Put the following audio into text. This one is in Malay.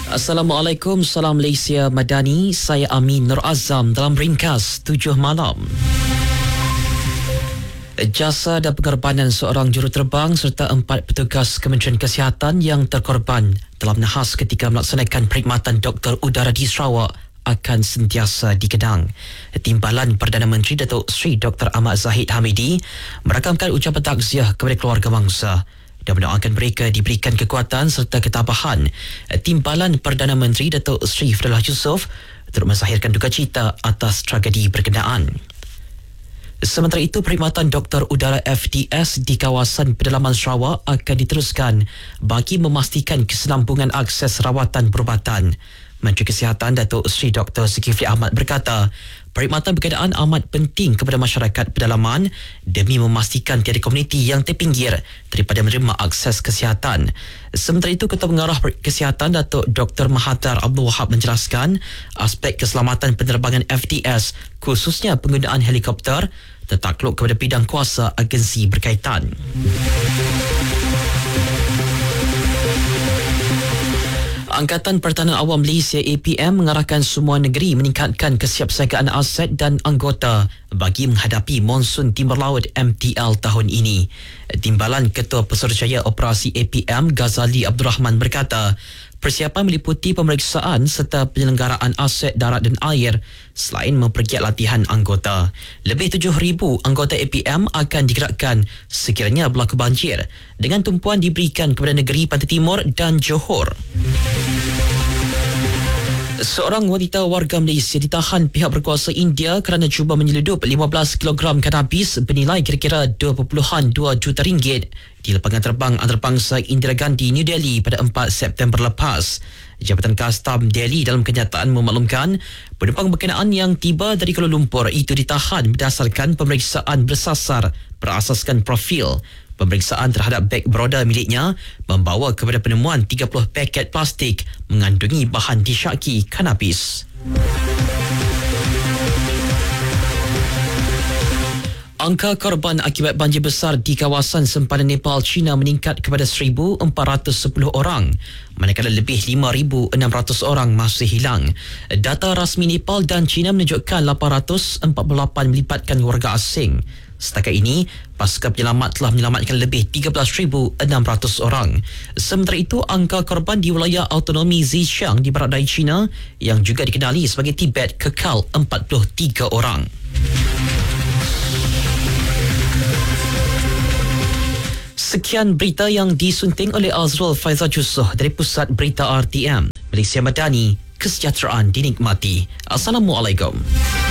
Assalamualaikum, salam Malaysia Madani. Saya Amin Nur Azam dalam ringkas 7 malam. Jasa dan pengorbanan seorang juruterbang serta 4 petugas Kementerian Kesihatan yang terkorban dalam nahas ketika melaksanakan perkhidmatan doktor udara di Sarawak akan sentiasa dikenang. Timbalan Perdana Menteri Datuk Seri Dr. Ahmad Zahid Hamidi merakamkan ucapan takziah kepada keluarga mangsa dan mendoakan mereka diberikan kekuatan serta ketabahan. Timbalan Perdana Menteri Datuk Seri Fadillah Yusof turut menzahirkan duka cita atas tragedi berkenaan. Sementara itu, perkhidmatan Doktor Udara FDS di kawasan pedalaman Sarawak akan diteruskan bagi memastikan kesinambungan akses rawatan perubatan. Menteri Kesihatan Datuk Seri Dr. Zulkifli Ahmad berkata, perkhidmatan berkenaan amat penting kepada masyarakat pedalaman demi memastikan tiada komuniti yang terpinggir daripada menerima akses kesihatan. Sementara itu, Ketua Pengarah Kesihatan Datuk Dr. Mahathir Abdul Wahab menjelaskan aspek keselamatan penerbangan FDS khususnya penggunaan helikopter tertakluk kepada bidang kuasa agensi berkaitan. Angkatan Pertahanan Awam Malaysia APM mengarahkan semua negeri meningkatkan kesiapsiagaan aset dan anggota bagi menghadapi monsun Timur Laut MTL tahun ini. Timbalan Ketua Pesuruhjaya Operasi APM Ghazali Abdul Rahman berkata, persiapan meliputi pemeriksaan serta penyelenggaraan aset darat dan air selain mempergiat latihan anggota. Lebih 7,000 anggota APM akan digerakkan sekiranya berlaku banjir dengan tumpuan diberikan kepada negeri Pantai Timur dan Johor. Seorang wanita warga Malaysia ditahan pihak berkuasa India kerana cuba menyeludup 15 kg kanabis bernilai kira-kira 2.2 juta ringgit di lapangan terbang antarabangsa Indira Gandhi, New Delhi pada 4 September lepas. Jabatan Kastam Delhi dalam kenyataan memaklumkan penumpang berkenaan yang tiba dari Kuala Lumpur itu ditahan berdasarkan pemeriksaan bersasar berasaskan profil. Pemeriksaan terhadap beg beroda miliknya membawa kepada penemuan 30 paket plastik mengandungi bahan disyaki kanabis. Angka korban akibat banjir besar di kawasan sempadan Nepal, China meningkat kepada 1,410 orang, manakala lebih 5,600 orang masih hilang. Data rasmi Nepal dan China menunjukkan 848 melibatkan warga asing. Setakat ini, pasukan penyelamat telah menyelamatkan lebih 13,600 orang. Sementara itu, angka korban di wilayah autonomi Xinjiang di barat daya China yang juga dikenali sebagai Tibet kekal 43 orang. Sekian berita yang disunting oleh Azrul Faizal Jusoh dari Pusat Berita RTM. Malaysia Madani, kesejahteraan dinikmati. Assalamualaikum.